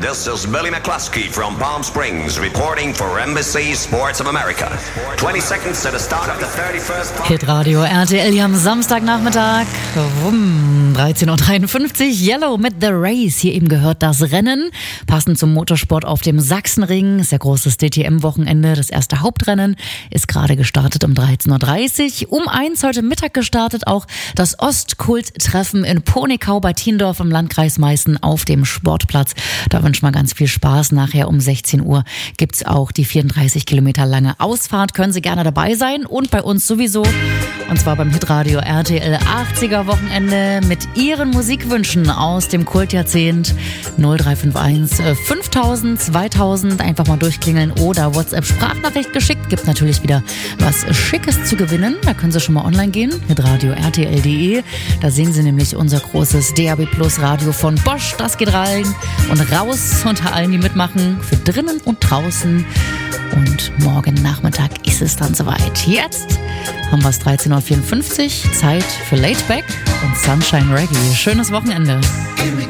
This is Billy McCluskey from Palm Springs reporting for Embassy Sports of America. 20 seconds to the start of the 31st... Hitradio RTL hier am Samstagnachmittag. 13.53 Uhr. Yellow mit The Race. Hier eben gehört das Rennen. Passend zum Motorsport auf dem Sachsenring. Ist ja großes DTM-Wochenende. Das erste Hauptrennen ist gerade gestartet um 13.30 Uhr. Um 1 heute Mittag gestartet auch das Ostkult-Treffen in Ponickau bei Tiendorf im Landkreis Meißen auf dem Sportplatz. Da wünschen wir ganz viel Spaß. Nachher um 16 Uhr gibt's auch die 34 Kilometer lange Ausfahrt. Können Sie gerne dabei sein und bei uns sowieso. Und zwar beim Hitradio RTL 80er Wochenende mit Ihren Musikwünschen aus dem Kultjahrzehnt. 0351 5000 2000. Einfach mal durchklingeln oder WhatsApp-Sprachnachricht geschickt. Gibt natürlich wieder was Schickes zu gewinnen. Da können Sie schon mal online gehen. Hitradio RTL.de. Da sehen Sie nämlich unser großes DAB Plus Radio von Bosch. Das geht rein und raus unter allen, die mitmachen. Für drinnen und draußen. Und morgen Nachmittag ist es dann soweit. Jetzt haben wir es 13.54 Uhr. Zeit für Laidback und Sunshine Reggae. Schönes Wochenende.